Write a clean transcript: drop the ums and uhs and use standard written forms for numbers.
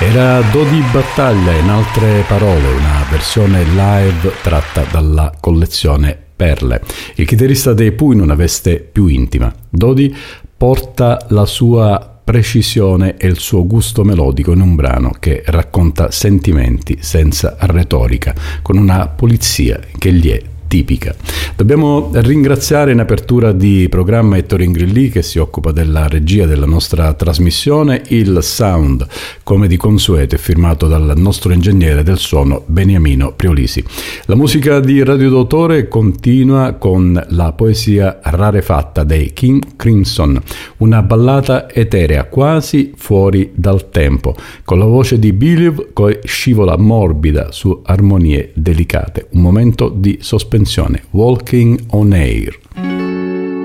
Era Dodi Battaglia, in altre parole, una versione live tratta dalla collezione Perle. Il chitarrista dei Pooh in una veste più intima. Dodi porta la sua precisione e il suo gusto melodico in un brano che racconta sentimenti senza retorica, con una pulizia che gli è tipica. Dobbiamo ringraziare in apertura di programma Ettore Ingrilli, che si occupa della regia della nostra trasmissione. Il sound, come di consueto, è firmato dal nostro ingegnere del suono Beniamino Priolisi. La musica di Radio d'autore continua con la poesia rarefatta dei King Crimson, una ballata eterea quasi fuori dal tempo, con la voce di Believe che scivola morbida su armonie delicate, un momento di sospensione. Walking on Air.